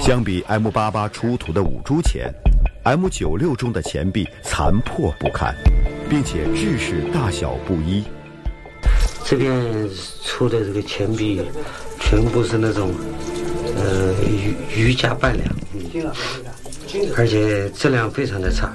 相比 M88 出土的五铢钱，M96中的钱币残破不堪，并且制式大小不一。 这边出的这个钱币，全部是那种余价半两，而且质量非常的差。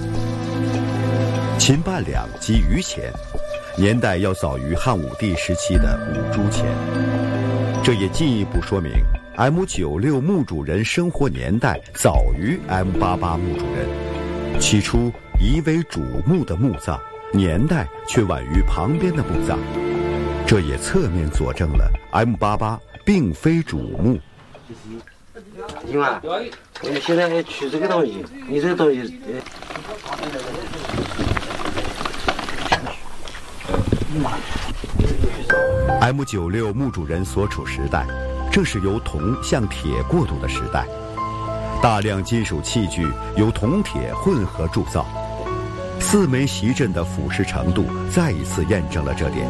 秦半两即余钱，年代要早于汉武帝时期的五铢钱，这也进一步说明 M96墓主人生活年代早于 M88墓主人。起初疑为主墓的墓葬，年代却晚于旁边的墓葬，这也侧面佐证了 M88并非主墓。 英啊，我们现在要取这个东西，你这个东西 M96墓主人所处时代，正是由铜向铁过渡的时代，大量金属器具由铜铁混合铸造，4枚席镇的腐蚀程度再一次验证了这点。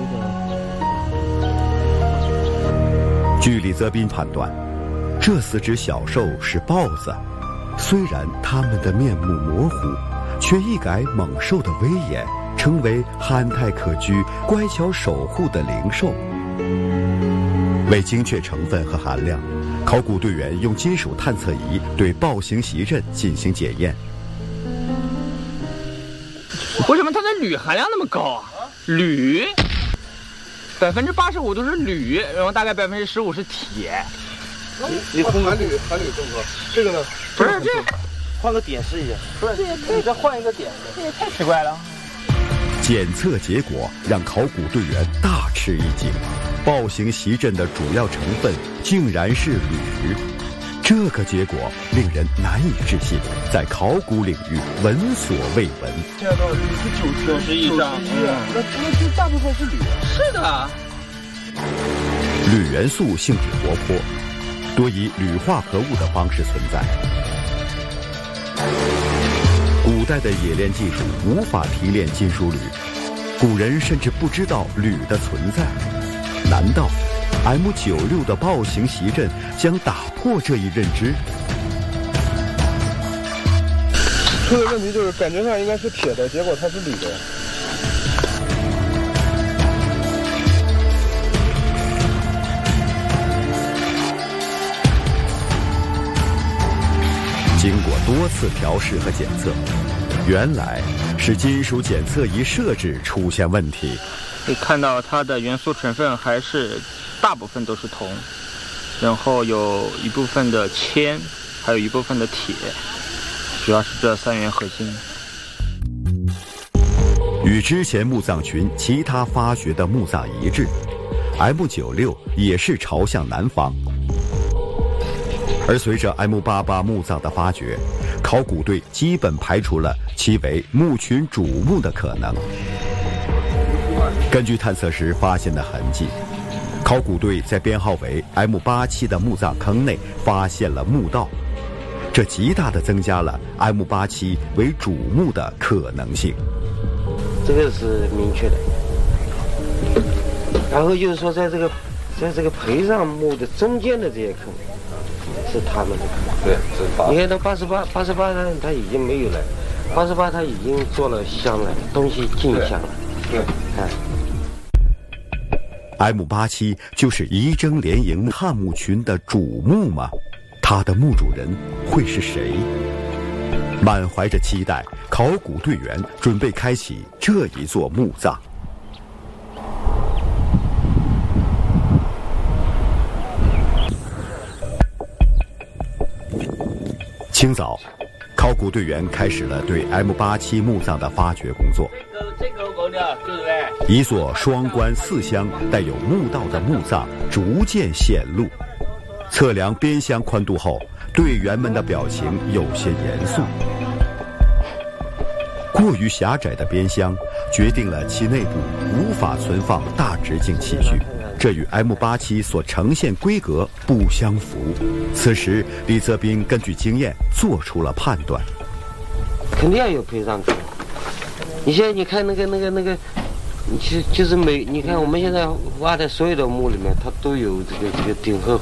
据李泽斌判断，这4只小兽是豹子，虽然它们的面目模糊，却一改猛兽的威严，成为憨态可掬、乖巧守护的灵兽。为精确成分和含量，考古队员用金属探测仪对豹形席镇进行检验。 为什么它的铝含量那么高啊？铝85%都是铝，然后大概15%是铁。 你含铝更高，这个呢？ 不是这， 换个点试一下。不是，你再换一个点。 这也太奇怪了。 检测结果让考古队员大吃一惊，豹形席镇的主要成分竟然是铝。这个结果令人难以置信，在考古领域闻所未闻。 现在到铝是90% 以上， 那就大部分是铝。 是的。 铝元素性质活泼，多以铝化合物的方式存在。古代的冶炼技术无法提炼金属铝，古人甚至不知道铝的存在。难道 M96的豹形席镇将打破这一认知？ 出的问题就是感觉上应该是铁的，结果它是铝的。 经过多次调试和检测，原来是金属检测仪设置出现问题。 可以看到它的元素成分还是大部分都是铜，然后有一部分的铅，还有一部分的铁，主要是这3元核心。 与之前墓葬群其他发掘的墓葬一致， M96也是朝向南方。而随着 M88墓葬的发掘，考古队基本排除了其为墓群主墓的可能。根据探测时发现的痕迹，考古队在编号为 M87的墓葬坑内发现了墓道，这极大地增加了 M87为主墓的可能性。 这个是明确的。然后就是说，在这个陪葬墓的中间的这些坑，是他们的坑。 对，是8。 你看到88它已经没有了，88它已经做了香了，东西进香了。 对， 哎。 M87就是仪征连营汉墓群的主墓吗？它的墓主人会是谁？满怀着期待，考古队员准备开启这一座墓葬。清早，考古队员开始了对 M87墓葬的发掘工作。一座双关4箱带有墓道的墓葬逐渐显露。测量边箱宽度后，队员们的表情有些严肃。过于狭窄的边箱决定了其内部无法存放大直径器具，这与 M87所呈现规格不相符。此时，李泽斌根据经验做出了判断： 肯定要有陪葬区。你现在你看那个，就是你看我们现在挖的所有的墓里面，它都有这个顶和